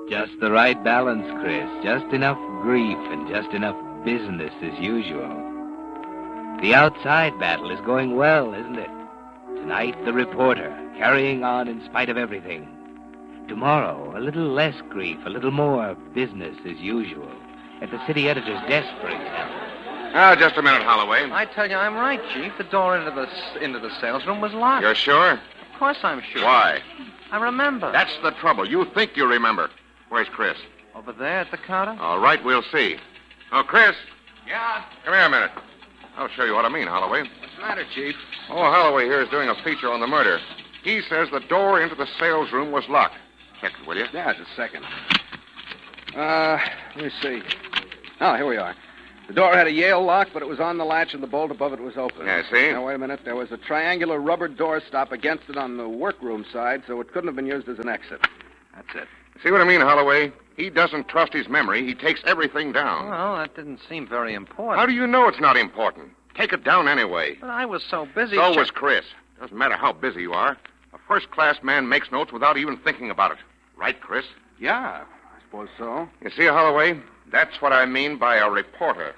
Just the right balance, Chris. Just enough grief and just enough business as usual. The outside battle is going well, isn't it? Tonight, the reporter, carrying on in spite of everything. Tomorrow, a little less grief, a little more business as usual. At the city editor's desk, for example. Now, just a minute, Holloway. I tell you, I'm right, Chief. The door into the sales room was locked. You're sure? Of course I'm sure. Why? I remember. That's the trouble. You think you remember. Where's Chris? Over there at the counter? All right, we'll see. Oh, Chris. Yeah? Come here a minute. I'll show you what I mean, Holloway. What's the matter, Chief? Oh, Holloway here is doing a feature on the murder. He says the door into the sales room was locked. Check it, will you? Yeah, just a second. Let me see. Oh, here we are. The door had a Yale lock, but it was on the latch and the bolt above it was open. Yeah, see? Now, wait a minute. There was a triangular rubber door stop against it on the workroom side, so it couldn't have been used as an exit. That's it. See what I mean, Holloway? He doesn't trust his memory. He takes everything down. Well, that didn't seem very important. How do you know it's not important? Take it down anyway. But I was so busy... So was Chris. Doesn't matter how busy you are. A first-class man makes notes without even thinking about it. Right, Chris? Yeah, I suppose so. You see, Holloway, that's what I mean by a reporter.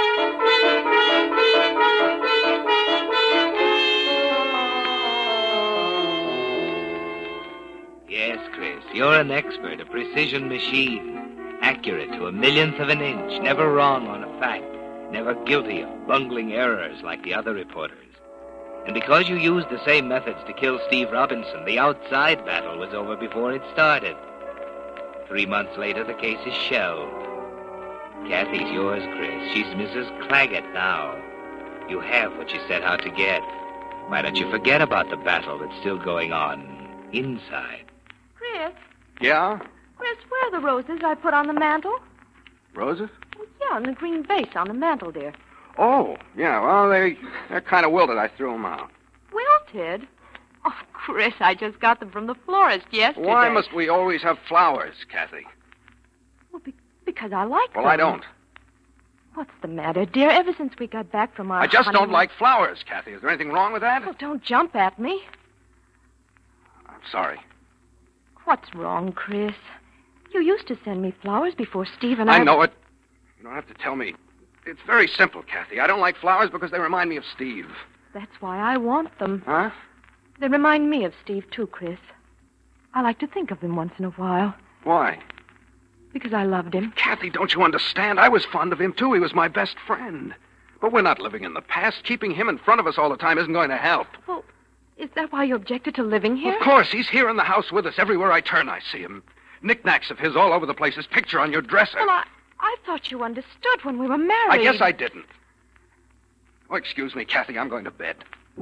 Yes, Chris, you're an expert, a precision machine. Accurate to a millionth of an inch, never wrong on a fact, never guilty of bungling errors like the other reporters. And because you used the same methods to kill Steve Robinson, the outside battle was over before it started. 3 months later, the case is shelved. Kathy's yours, Chris. She's Mrs. Claggett now. You have what you set out to get. Why don't you forget about the battle that's still going on inside? Chris? Yeah? Chris, where are the roses I put on the mantel? Roses? Oh, yeah, in the green vase on the mantel, dear. Oh, yeah, well, they're kind of wilted. I threw them out. Wilted? Oh, Chris, I just got them from the florist yesterday. Why must we always have flowers, Kathy? Well, because I like them. Well, I don't. What's the matter, dear? Ever since we got back from our I just don't honeymoon- like flowers, Kathy. Is there anything wrong with that? Oh, don't jump at me. I'm sorry. What's wrong, Chris? You used to send me flowers before Steve and I know it. You don't have to tell me. It's very simple, Kathy. I don't like flowers because they remind me of Steve. That's why I want them. Huh? They remind me of Steve, too, Chris. I like to think of him once in a while. Why? Because I loved him. Kathy, don't you understand? I was fond of him, too. He was my best friend. But we're not living in the past. Keeping him in front of us all the time isn't going to help. Well, is that why you objected to living here? Of course. He's here in the house with us. Everywhere I turn, I see him. Knickknacks of his all over the place. His picture on your dresser. Well, I thought you understood when we were married. I guess I didn't. Oh, excuse me, Kathy. I'm going to bed.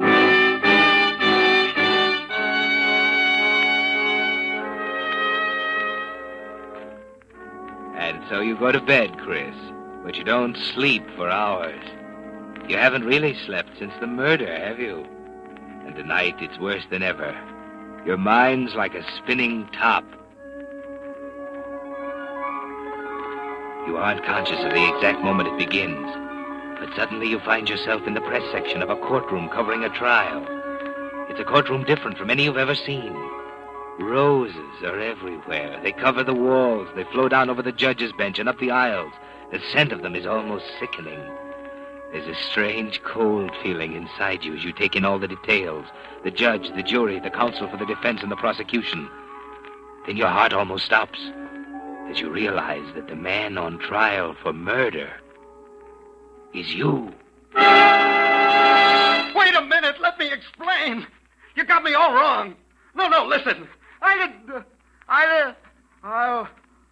And so you go to bed, Chris, but you don't sleep for hours. You haven't really slept since the murder, have you? And tonight it's worse than ever. Your mind's like a spinning top. You aren't conscious of the exact moment it begins, but suddenly you find yourself in the press section of a courtroom covering a trial. It's a courtroom different from any you've ever seen. Roses are everywhere. They cover the walls. They flow down over the judge's bench and up the aisles. The scent of them is almost sickening. There's a strange, cold feeling inside you as you take in all the details. The judge, the jury, the counsel for the defense and the prosecution. Then your heart almost stops as you realize that the man on trial for murder is you. Wait a minute. Let me explain. You got me all wrong. No, listen. It was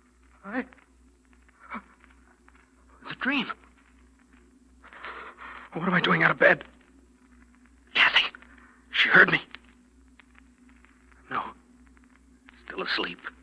a dream. What am I doing out of bed? Kathy, she heard me. No, still asleep.